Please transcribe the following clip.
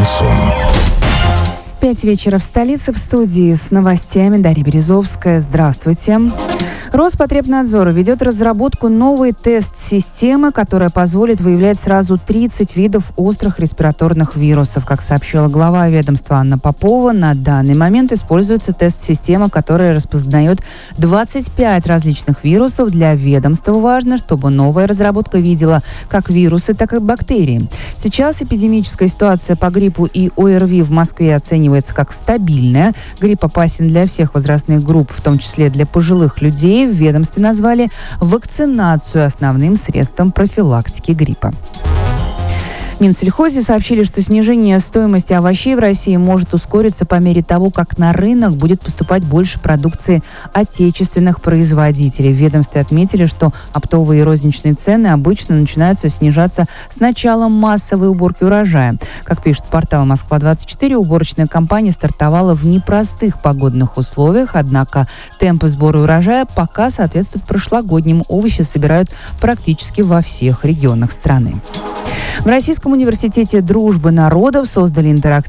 шансон. 5 вечера в столице, в студии с новостями Дарья Березовская. Здравствуйте. Роспотребнадзор ведет разработку новой тест-системы, которая позволит выявлять сразу 30 видов острых респираторных вирусов. Как сообщила глава ведомства Анна Попова, на данный момент используется тест-система, которая распознает 25 различных вирусов. Для ведомства важно, чтобы новая разработка видела как вирусы, так и бактерии. Сейчас эпидемическая ситуация по гриппу и ОРВИ в Москве оценивается как стабильная. Грипп опасен для всех возрастных групп, в том числе для пожилых людей. В ведомстве назвали вакцинацию основным средством профилактики гриппа. В Минсельхозе сообщили, что снижение стоимости овощей в России может ускориться по мере того, как на рынок будет поступать больше продукции отечественных производителей. В ведомстве отметили, что оптовые и розничные цены обычно начинаются снижаться с началом массовой уборки урожая. Как пишет портал «Москва-24», уборочная кампания стартовала в непростых погодных условиях, однако темпы сбора урожая пока соответствуют прошлогодним. Овощи собирают практически во всех регионах страны. В Российском университете дружбы народов создали интерактивную